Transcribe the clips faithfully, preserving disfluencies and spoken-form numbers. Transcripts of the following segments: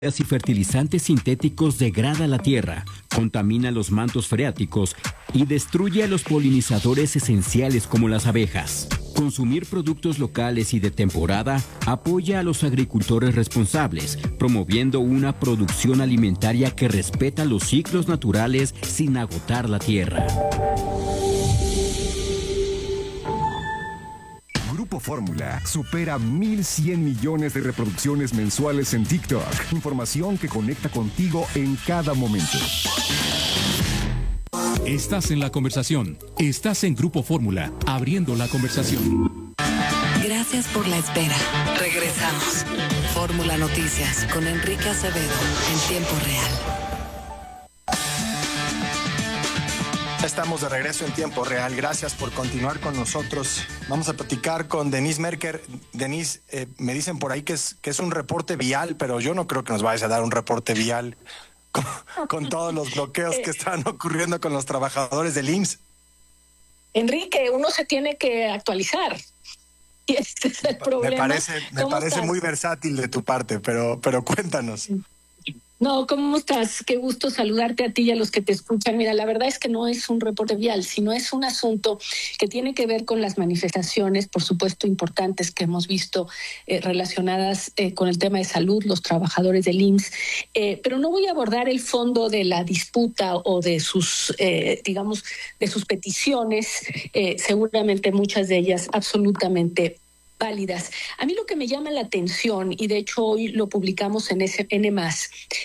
y fertilizantes sintéticos degrada la tierra, contamina los mantos freáticos y destruye a los polinizadores esenciales como las abejas. Consumir productos locales y de temporada apoya a los agricultores responsables, promoviendo una producción alimentaria que respeta los ciclos naturales sin agotar la tierra. Grupo Fórmula supera mil cien millones de reproducciones mensuales en TikTok. Información que conecta contigo en cada momento. Estás en la conversación. Estás en Grupo Fórmula, abriendo la conversación. Gracias por la espera. Regresamos. Fórmula Noticias con Enrique Acevedo en tiempo real. Estamos de regreso en tiempo real. Gracias por continuar con nosotros. Vamos a platicar con Denise Merker. Denise, eh, me dicen por ahí que es, que es un reporte vial, pero yo no creo que nos vayas a dar un reporte vial con, con todos los bloqueos que están ocurriendo con los trabajadores del I M S S. Enrique, uno se tiene que actualizar. Y este es el problema. Me parece, me parece muy versátil de tu parte, pero, pero cuéntanos. No, ¿cómo estás? Qué gusto saludarte a ti y a los que te escuchan. Mira, la verdad es que no es un reporte vial, sino es un asunto que tiene que ver con las manifestaciones, por supuesto, importantes que hemos visto eh, relacionadas eh, con el tema de salud, los trabajadores del I M S S. Eh, pero no voy a abordar el fondo de la disputa o de sus, eh, digamos, de sus peticiones, eh, seguramente muchas de ellas absolutamente válidas. A mí lo que me llama la atención, y de hecho hoy lo publicamos en S N más,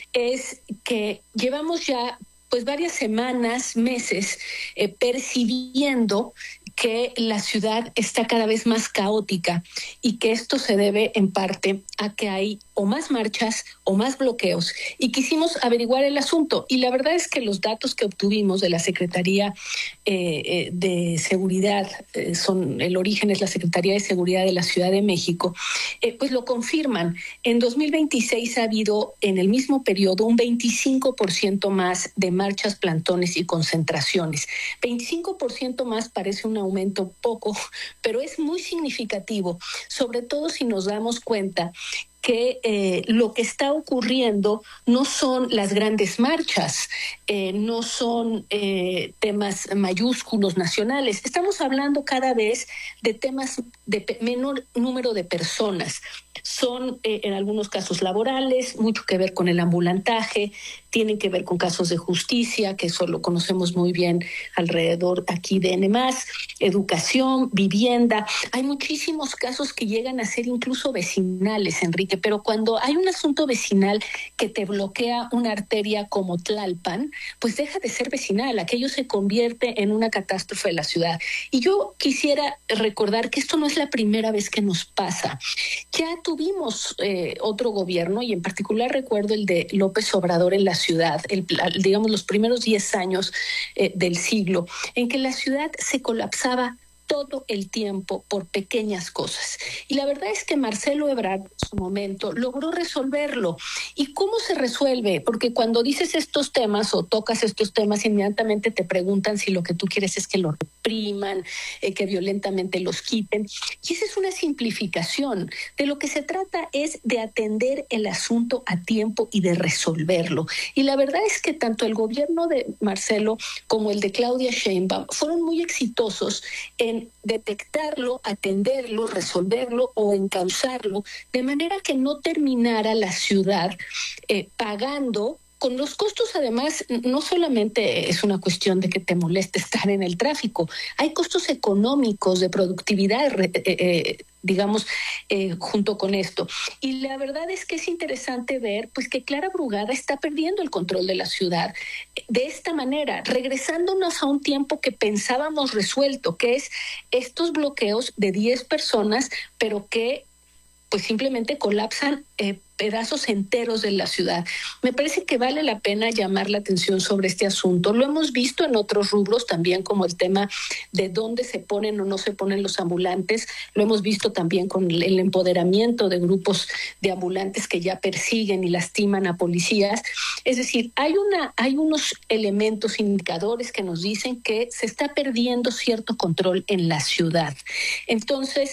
es que llevamos ya pues varias semanas, meses, eh, percibiendo que la ciudad está cada vez más caótica y que esto se debe en parte a que hay o más marchas o más bloqueos, y quisimos averiguar el asunto. Y la verdad es que los datos que obtuvimos de la Secretaría eh, eh, de Seguridad, eh, son el origen es la Secretaría de Seguridad de la Ciudad de México, eh, pues lo confirman. En dos mil veintiséis ha habido en el mismo periodo un veinticinco por ciento más de marchas, plantones y concentraciones. veinticinco por ciento más parece un aumento poco, pero es muy significativo, sobre todo si nos damos cuenta que eh, lo que está ocurriendo no son las grandes marchas, eh, no son eh, temas mayúsculos nacionales. Estamos hablando cada vez de temas de pe- menor número de personas. Son eh, en algunos casos laborales, mucho que ver con el ambulantaje, tienen que ver con casos de justicia, que eso lo conocemos muy bien alrededor aquí de N más, educación, vivienda. Hay muchísimos casos que llegan a ser incluso vecinales, Enrique, pero cuando hay un asunto vecinal que te bloquea una arteria como Tlalpan, pues deja de ser vecinal, aquello se convierte en una catástrofe de la ciudad. Y yo quisiera recordar que esto no es la primera vez que nos pasa. Ya tuvimos eh, otro gobierno, y en particular recuerdo el de López Obrador en la ciudad, el, digamos los primeros diez años eh, del siglo, en que la ciudad se colapsaba todo el tiempo por pequeñas cosas. Y la verdad es que Marcelo Ebrard en su momento logró resolverlo. ¿Y cómo se resuelve? Porque cuando dices estos temas o tocas estos temas, inmediatamente te preguntan si lo que tú quieres es que lo repriman, eh, que violentamente los quiten. Y esa es una simplificación. De lo que se trata es de atender el asunto a tiempo y de resolverlo. Y la verdad es que tanto el gobierno de Marcelo como el de Claudia Sheinbaum fueron muy exitosos en detectarlo, atenderlo, resolverlo o encauzarlo, de manera que no terminara la ciudad eh, pagando con los costos. Además, no solamente es una cuestión de que te moleste estar en el tráfico, hay costos económicos de productividad, eh, eh, digamos, eh, junto con esto. Y la verdad es que es interesante ver pues que Clara Brugada está perdiendo el control de la ciudad de esta manera, regresándonos a un tiempo que pensábamos resuelto, que es estos bloqueos de diez personas, pero que pues simplemente colapsan eh, pedazos enteros de la ciudad. Me parece que vale la pena llamar la atención sobre este asunto. Lo hemos visto en otros rubros también, como el tema de dónde se ponen o no se ponen los ambulantes. Lo hemos visto también con el empoderamiento de grupos de ambulantes que ya persiguen y lastiman a policías. Es decir, hay una, hay unos elementos, indicadores que nos dicen que se está perdiendo cierto control en la ciudad. Entonces,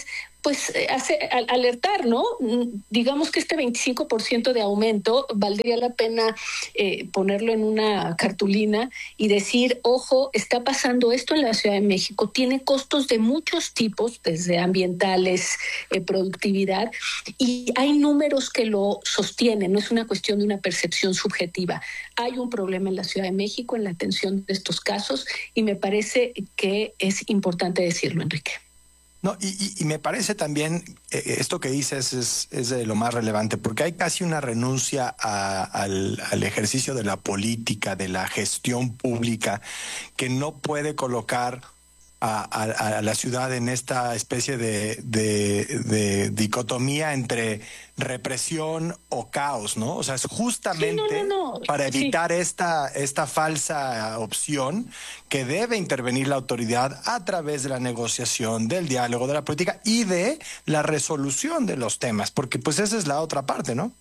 pues hace, alertar, ¿no? Digamos que este veinticinco por ciento de aumento valdría la pena eh, ponerlo en una cartulina y decir, ojo, está pasando esto en la Ciudad de México, tiene costos de muchos tipos, desde ambientales, eh, productividad, y hay números que lo sostienen, no es una cuestión de una percepción subjetiva. Hay un problema en la Ciudad de México en la atención de estos casos y me parece que es importante decirlo, Enrique. No, y, y, y me parece también, eh, esto que dices es, es de lo más relevante, porque hay casi una renuncia a, al, al ejercicio de la política, de la gestión pública, que no puede colocar a, a, a la ciudad en esta especie de, de, de dicotomía entre represión o caos, ¿no? O sea, es justamente sí, no, no, no. para evitar sí. esta, esta falsa opción que debe intervenir la autoridad a través de la negociación, del diálogo, de la política y de la resolución de los temas, porque pues esa es la otra parte, ¿no?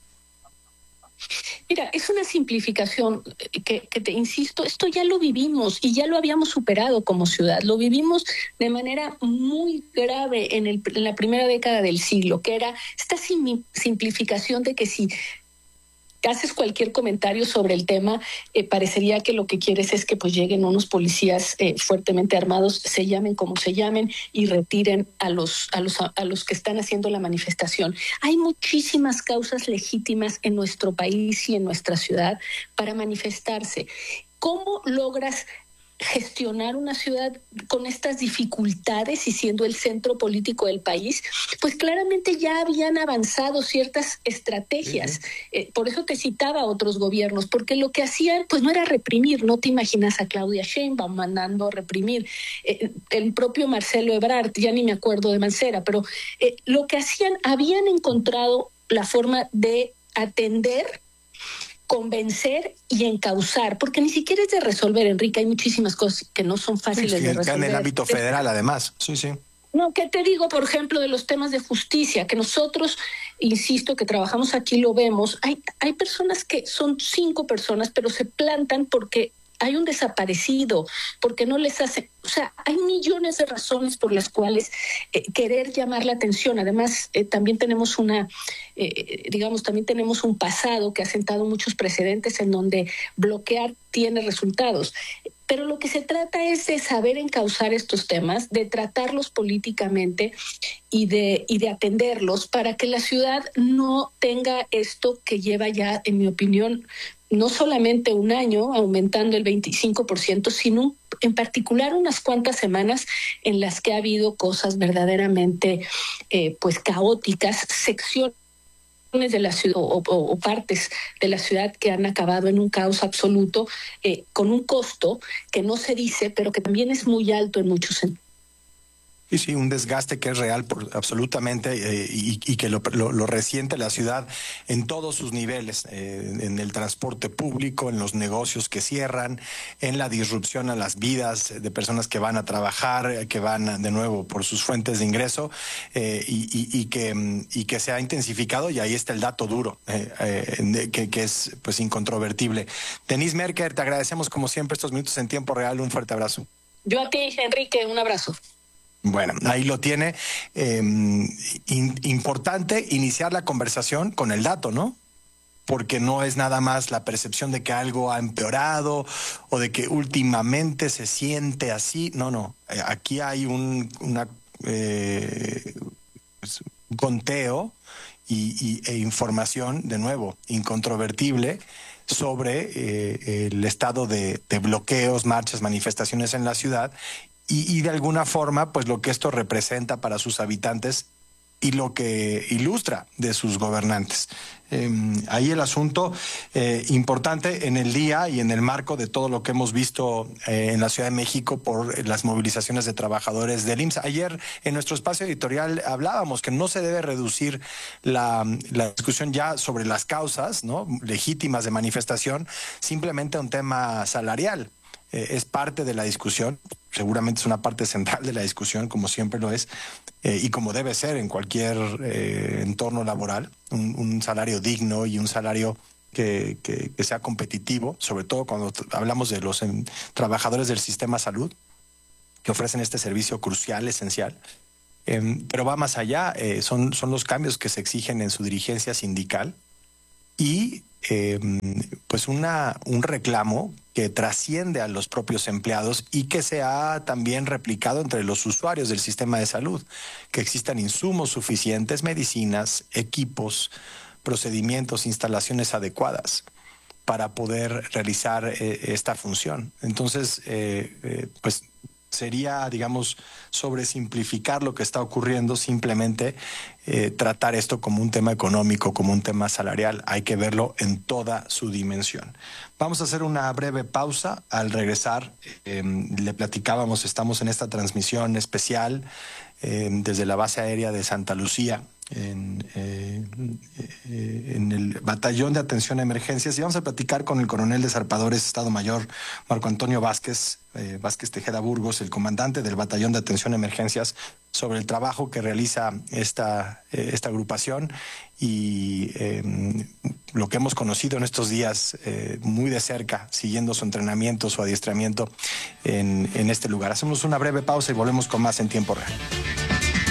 Mira, es una simplificación que, que te insisto, esto ya lo vivimos y ya lo habíamos superado como ciudad. Lo vivimos de manera muy grave en, el, en la primera década del siglo, que era esta sim, simplificación de que si haces cualquier comentario sobre el tema, eh, parecería que lo que quieres es que pues lleguen unos policías eh, fuertemente armados, se llamen como se llamen y retiren a los, a los, a los que están haciendo la manifestación. Hay muchísimas causas legítimas en nuestro país y en nuestra ciudad para manifestarse. ¿Cómo logras gestionar una ciudad con estas dificultades y siendo el centro político del país? Pues claramente ya habían avanzado ciertas estrategias. Uh-huh. Eh, por eso te citaba otros gobiernos, porque lo que hacían pues no era reprimir. No te imaginas a Claudia Sheinbaum mandando a reprimir. Eh, el propio Marcelo Ebrard, ya ni me acuerdo de Mancera, pero eh, lo que hacían, habían encontrado la forma de atender, convencer y encauzar, porque ni siquiera es de resolver, Enrique, hay muchísimas cosas que no son fáciles sí, sí, de resolver. En el ámbito federal, además, sí, sí. No, ¿qué te digo, por ejemplo, de los temas de justicia? Que nosotros, insisto, que trabajamos aquí, lo vemos, hay, hay personas que son cinco personas, pero se plantan porque hay un desaparecido, porque no les hace... O sea, hay millones de razones por las cuales eh, querer llamar la atención. Además, eh, también tenemos una, eh, digamos, también tenemos un pasado que ha sentado muchos precedentes en donde bloquear tiene resultados. Pero lo que se trata es de saber encauzar estos temas, de tratarlos políticamente y de, y de atenderlos para que la ciudad no tenga esto que lleva ya, en mi opinión, no solamente un año aumentando el veinticinco por ciento, sino en particular unas cuantas semanas en las que ha habido cosas verdaderamente eh, pues caóticas, secciones de la ciudad o, o, o partes de la ciudad que han acabado en un caos absoluto, eh, con un costo que no se dice, pero que también es muy alto en muchos sentidos. Sí, sí, un desgaste que es real por, absolutamente eh, y, y que lo, lo, lo resiente la ciudad en todos sus niveles, eh, en el transporte público, en los negocios que cierran, en la disrupción a las vidas de personas que van a trabajar, que van de nuevo por sus fuentes de ingreso eh, y, y, y, que, y que se ha intensificado, y ahí está el dato duro, eh, eh, que, que es pues incontrovertible. Denise Merker, te agradecemos como siempre estos minutos en tiempo real, un fuerte abrazo. Yo a ti, Enrique, un abrazo. Bueno, ahí lo tiene. Eh, in, importante iniciar la conversación con el dato, ¿no? Porque no es nada más la percepción de que algo ha empeorado o de que últimamente se siente así. No, no. Aquí hay un, una, eh, pues, un conteo y, y, e información, de nuevo, incontrovertible sobre eh, el estado de, de bloqueos, marchas, manifestaciones en la ciudad. Y, y de alguna forma, pues lo que esto representa para sus habitantes y lo que ilustra de sus gobernantes. Eh, ahí el asunto eh, importante en el día y en el marco de todo lo que hemos visto eh, en la Ciudad de México por las movilizaciones de trabajadores del I M S S. Ayer en nuestro espacio editorial hablábamos que no se debe reducir la, la discusión ya sobre las causas, ¿no?, legítimas de manifestación simplemente a un tema salarial. Eh, es parte de la discusión, seguramente es una parte central de la discusión, como siempre lo es, eh, y como debe ser en cualquier eh, entorno laboral, un, un salario digno y un salario que, que, que sea competitivo, sobre todo cuando hablamos de los en, trabajadores del sistema salud, que ofrecen este servicio crucial, esencial. Eh, pero va más allá, eh, son, son los cambios que se exigen en su dirigencia sindical y eh, pues una, un reclamo que trasciende a los propios empleados y que se ha también replicado entre los usuarios del sistema de salud, que existan insumos suficientes, medicinas, equipos, procedimientos, instalaciones adecuadas para poder realizar eh, esta función. Entonces, eh, eh, pues sería, digamos, sobresimplificar lo que está ocurriendo, simplemente eh, tratar esto como un tema económico, como un tema salarial. Hay que verlo en toda su dimensión. Vamos a hacer una breve pausa. Al regresar, eh, le platicábamos, estamos en esta transmisión especial eh, desde la base aérea de Santa Lucía, En, eh, eh, en el Batallón de Atención a Emergencias, y vamos a platicar con el coronel de Zarpadores, Estado Mayor Marco Antonio Vázquez, eh, Vázquez Tejeda Burgos, el comandante del Batallón de Atención a Emergencias, sobre el trabajo que realiza esta, eh, esta agrupación y eh, lo que hemos conocido en estos días eh, muy de cerca, siguiendo su entrenamiento, su adiestramiento en, en este lugar. Hacemos una breve pausa y volvemos con más en tiempo real.